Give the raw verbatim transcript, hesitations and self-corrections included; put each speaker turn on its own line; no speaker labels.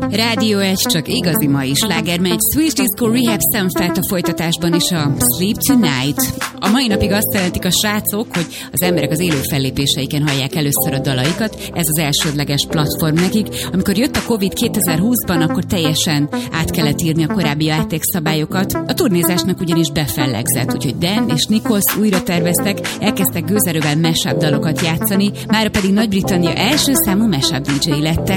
Rádió egy, csak igazi mai sláger megy. Swedish Disco Rehab Stamford a folytatásban is a Sleep Tonight. A mai napig azt jelentik a srácok, hogy az emberek az élő fellépéseiken hallják először a dalaikat. Ez az elsődleges platform nekik. Amikor jött a Covid kétezer-húszban, akkor teljesen át kellett írni a korábbi játékszabályokat. A turnézásnak ugyanis befellegzett, úgyhogy Dan és Nichols újra terveztek, elkezdtek gőzerővel mashup dalokat játszani, mára pedig Nagy-Britannia első számú mashup dé dzsé lettek.